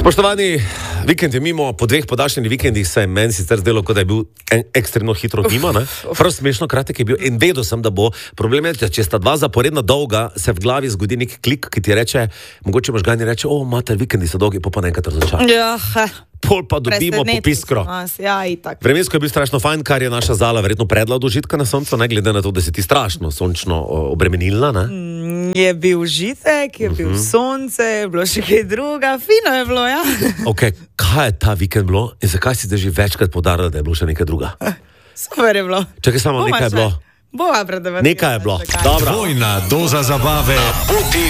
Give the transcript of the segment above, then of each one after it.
Spoštovani, vikend je mimo, po 2 podaljšanih vikendih se je meni sicer zdelo, kot da je bil ekstremno hitro mimo, ne? Prav smešno kratek je bil in vedel sem, da bo. Problem je, če sta 2 zaporedna dolga, se v glavi zgodi nek klik, ki ti reče, mogoče možgani reče, mater, vikendi so dolgi, pa naenkrat razočara. Ja, Pol pa dobimo popiskro. Ja, itak. Vremensko je bil strašno fajn, kar je naša Zala verjetno predla od užitka na soncu, ne glede na to, da si ti strašno sončno obremenilna, ne? Je bil užitek, je bil sonce, je bilo še kaj druga, fino je bilo, ja. Ok, kaj je ta vikend bilo in zakaj si zdaj že večkrat poudarila, da je bilo še nekaj druga? Super je bilo. Čakaj samo, nekaj je bilo. Bova predavati. Nekaj je bilo. Dobro. Dvojna doza zabave. Poti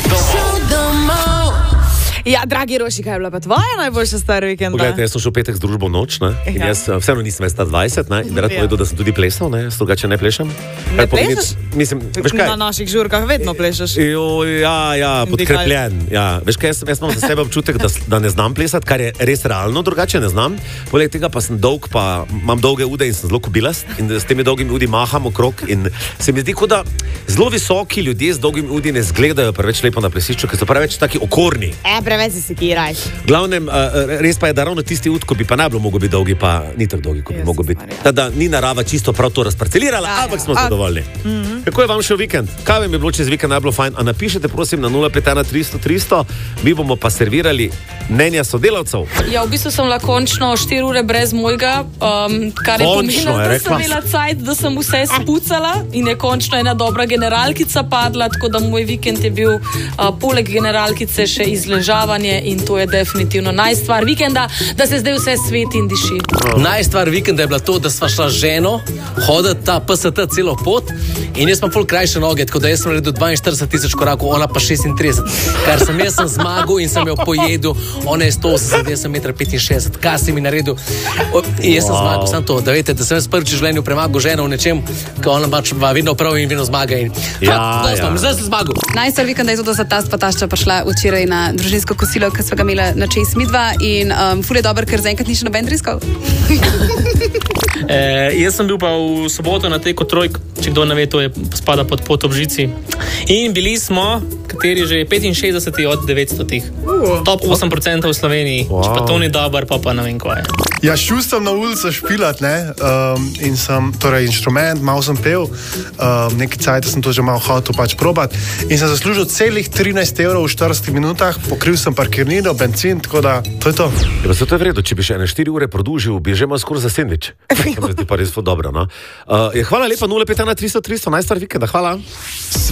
domov. Ja, dragi Roši, kaj je bila pa tvoja najboljša star vikenda? Poglejte, jaz sem šel petek z družbo noč, ne? In jaz vseeno nisem več 20, ne? In bi rad povedal, da sem tudi plesal, ne? S drugače ne plešem. Ne plešeš? Mislim, veš kaj? Na naših žurkah vedno plešeš. Ja, podkrepljen. Ja, veš kaj, jaz imam za sebe občutek, da ne znam plesati, kar je res realno, drugače ne znam. Poleg tega pa sem dolg, pa imam dolge ude in sem zelo kubilast in s temi dolgimi udi maham okrog in se mi zdi, kot da zelo visoki ljudje z dolgimi udi ne zgledajo preveč lepo na plesišču, ker so preveč taki okorni. Preveč si ti raj. Glavnem, res pa je, da ravno tisti ud, ko bi pa najbolj mogel biti dolgi, pa ni tako dolgi, kot bi mogel biti. Tada ni narava čisto prav to razparcelirala, ampak smo zadovoljni. Kako je vam šel vikend? Kaj vam je bilo čez vikend najbolj fajn? A napišete prosim na 051 300 300, mi bomo pa servirali mnenja sodelavcev. Ja, v bistvu sem bila končno 4 ure brez mojega, kar je pomenilo, da sem imela cajt, da sem vse spucala in je končno ena dobra generalkica padla, tako da moj vikend je bil poleg generalkice še izležavanje in to je definitivno najstvar vikenda, da se zdaj vse sveti in diši. Najstvar vikenda je bila to, da sva šla z ženo hoditi ta PST celo pot in jaz sem pol krajše noge, tako da jaz sem naredil 42 000 korakov, ona pa 36, kar sem zmagal in sem jo pojedel, ona je 180, jaz sem 1,65 m, kaj si mi naredil in jaz sem zmagal, samo to, da veste, da sem jaz prvič v življenju premagal ženo v nečem, ker ona pač vedno prav in vedno zmaga in zdaj sem zmagal. Najstvar vikenda je to, da sta tast pa tašča prišla včeraj na družinsko kosilo, ki sva ga imela na čez midva in ful je dober, ker zaenkrat ni še noben driskal. Jaz sem bil pa v soboto na tej Trojk, če kdo ne ve, to je spada pod pot ob žici. In bili smo, kateri že 65 od 900. Top 8% v Sloveniji. Če pa to ni dober, pa ne vem, kaj je. Ja, šel sem na ulico špilat, ne, in sem, torej inštrument, malo sem pel, nekaj cajta sem to že malo hotel pač probat in sem zaslužil celih 13 € v 40 minutah, pokril sem parkirnino, benzin, tako da, to je to. Ja, pa se to je vredo, če bi še 4 ure produžil, bi že imel skoraj za sendvič. To mi zdi pa res dobro, no. Hvala lepa, 051 300 300, najstar vikenda, hvala.